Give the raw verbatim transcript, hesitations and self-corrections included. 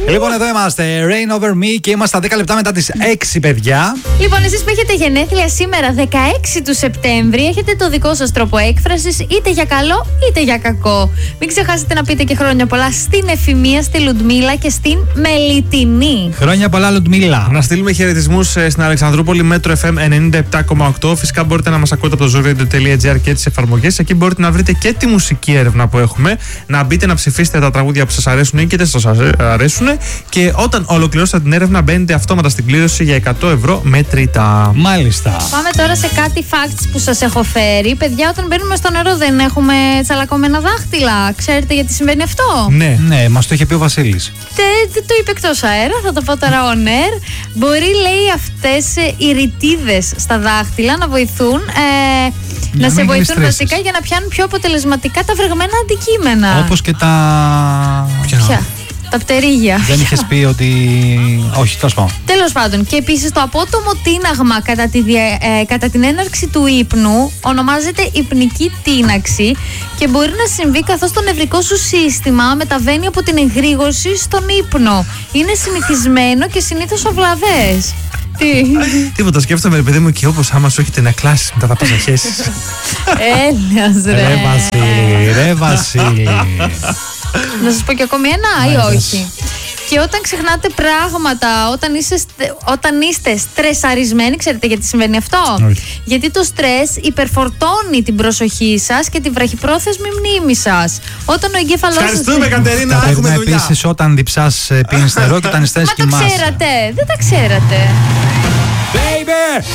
Λοιπόν, εδώ είμαστε. Rain over me και είμαστε στα δέκα λεπτά μετά τις έξι, παιδιά. Λοιπόν, εσείς που έχετε γενέθλια σήμερα, δεκαέξι του Σεπτέμβρη, έχετε το δικό σας τρόπο έκφρασης, είτε για καλό είτε για κακό. Μην ξεχάσετε να πείτε και χρόνια πολλά στην Εφημία, στη Λουντμίλα και στην Μελιτινή. Χρόνια πολλά, Λουντμίλα. Να στείλουμε χαιρετισμούς στην Αλεξανδρούπολη, Μέτρο εφ εμ ενενήντα επτά κόμμα οκτώ. Φυσικά μπορείτε να μας ακούτε από το zooradio τελεία gr και τις εφαρμογές. Εκεί μπορείτε να βρείτε και τη μουσική έρευνα που έχουμε. Να μπείτε να ψηφίσετε τα τραγούδια που σας αρέσουν ή και δεν σας αρέσουν. Και όταν ολοκληρώσετε την έρευνα, μπαίνετε αυτόματα στην κλήρωση για εκατό ευρώ μέτρητα. Μάλιστα. Πάμε τώρα σε κάτι facts που σας έχω φέρει. Παιδιά, όταν μπαίνουμε στο νερό δεν έχουμε τσαλακωμένα δάχτυλα. Ξέρετε γιατί συμβαίνει αυτό? Ναι, ναι, μας το είχε πει ο Βασίλης. Δεν το είπε εκτός αέρα, θα το πω τώρα on air. Μπορεί, λέει, αυτές οι ρητίδες στα δάχτυλα να βοηθούν, ε, να σε βοηθούν βασικά για να πιάνουν πιο αποτελεσματικά τα βρεγμένα αντικείμενα. Όπως και τα. Ποια? Τα πτερίγια. Δεν είχες πει ότι. Όχι, τέλος πάντων. Τέλος πάντων. Και επίσης το απότομο τίναγμα κατά, τη δια... ε, κατά την έναρξη του ύπνου ονομάζεται υπνική τίναξη και μπορεί να συμβεί καθώς το νευρικό σου σύστημα μεταβαίνει από την εγρήγορση στον ύπνο. Είναι συνηθισμένο και συνήθως αυλαβές. Τι? Τίποτα, σκέφτομαι, παιδί μου, και όπως άμα σου έχετε να κλάσεις μετά θα πας να χέσεις. Έλεος ρε. Ρε Βασίλη, ρε Βασίλη. Να σας πω και ακόμη ένα ή όχι? Και όταν ξεχνάτε πράγματα, όταν είστε, όταν είστε στρεσαρισμένοι, ξέρετε γιατί συμβαίνει αυτό? Όχι. Γιατί το στρες υπερφορτώνει την προσοχή σας και τη βραχυπρόθεσμη μνήμη σας. Όταν ο εγκέφαλός σας... Ευχαριστούμε, Κατερίνα, έχουμε Κατερίνα, δουλειά. επίσης, όταν διψάς, πίνεις νερό και όταν νηστές Μα το κοιμάσαι. ξέρατε, δεν τα ξέρατε. Baby!